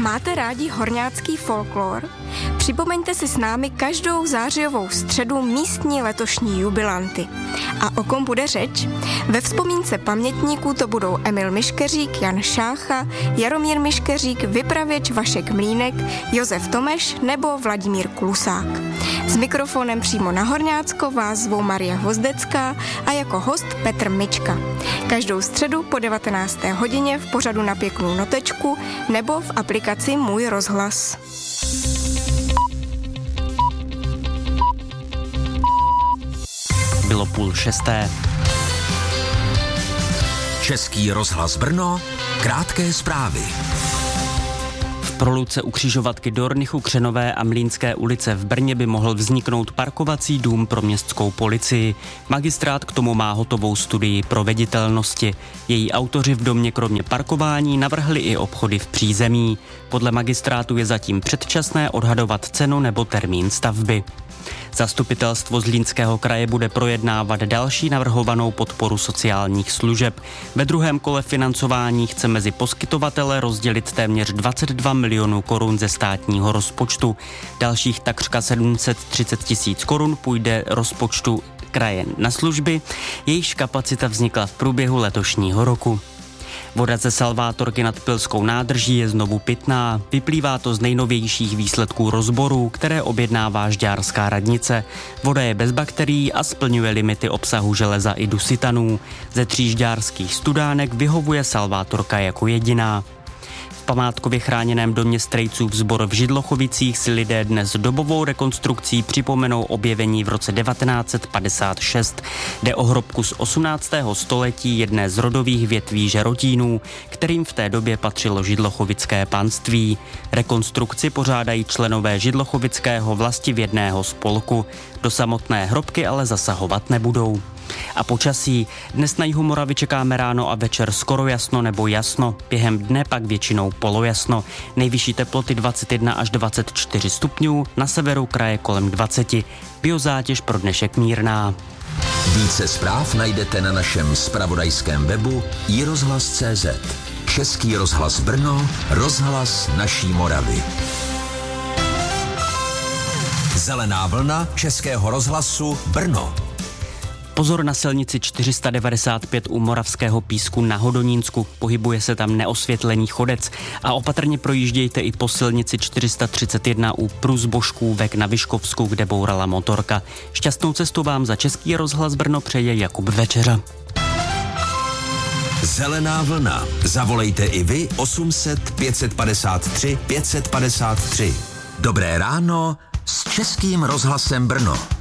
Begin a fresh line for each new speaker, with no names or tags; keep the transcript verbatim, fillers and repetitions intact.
Máte rádi horňácký folklor? Připomeňte si s námi každou zářijovou středu místní letošní jubilanty. A o kom bude řeč? Ve vzpomínce pamětníků to budou Emil Miškeřík, Jan Šácha, Jaromír Miškeřík, vypravěč Vašek Mlínek, Josef Tomeš nebo Vladimír Klusák. S mikrofonem přímo na Horňácko vás zvou Marie Hozdecká a jako host Petr Mička. Každou středu po devatenácté hodině v pořadu Na pěknou notečku nebo v aplikaci Můj rozhlas.
Bylo půl šesté.
Český rozhlas Brno, krátké zprávy.
V proluce u křižovatky Dornichu, Křenové a Mlýnské ulice v Brně by mohl vzniknout parkovací dům pro městskou policii. Magistrát k tomu má hotovou studii proveditelnosti. Její autoři v domě kromě parkování navrhli i obchody v přízemí. Podle magistrátu je zatím předčasné odhadovat cenu nebo termín stavby. Zastupitelstvo Zlínského kraje bude projednávat další navrhovanou podporu sociálních služeb. Ve druhém kole financování chce mezi poskytovatele rozdělit téměř dvacet dva milionů korun ze státního rozpočtu. Dalších takřka sedm set třicet tisíc korun půjde rozpočtu kraje na služby, jejichž kapacita vznikla v průběhu letošního roku. Voda ze Salvátorky nad Pilskou nádrží je znovu pitná. Vyplývá to z nejnovějších výsledků rozborů, které objednává žďárská radnice. Voda je bez bakterií a splňuje limity obsahu železa i dusitanů. Ze tří žďárských studánek vyhovuje Salvátorka jako jediná. V památkově chráněném domě strejců Vzbor v Židlochovicích si lidé dnes dobovou rekonstrukcí připomenou objevení v roce devatenáct set padesát šest. Jde o hrobku z osmnáctého století jedné z rodových větví Žerotínů, kterým v té době patřilo židlochovické panství. Rekonstrukci pořádají členové židlochovického vlastivědného spolku. Do samotné hrobky ale zasahovat nebudou. A počasí. Dnes na jihu Moravy čekáme ráno a večer skoro jasno nebo jasno, během dne pak většinou polojasno. Nejvyšší teploty dvacet jedna až dvacet čtyři stupňů, na severu kraje kolem dvacet. Biozátěž pro dnešek mírná.
Více zpráv najdete na našem zpravodajském webu i rozhlas tečka cé zet. Český rozhlas Brno, rozhlas naší Moravy. Zelená vlna Českého rozhlasu Brno.
Pozor na silnici čtyři sta devadesát pět u Moravského Písku na Hodonínsku. Pohybuje se tam neosvětlený chodec a opatrně projíždějte i po silnici čtyři sta třicet jedna u Průzbožkůvek na Vyškovsku, kde bourala motorka. Šťastnou cestu vám za Český rozhlas Brno přeje Jakub Večeřa.
Zelená vlna. Zavolejte i vy osm set pět set padesát tři pět set padesát tři. Dobré ráno s Českým rozhlasem Brno.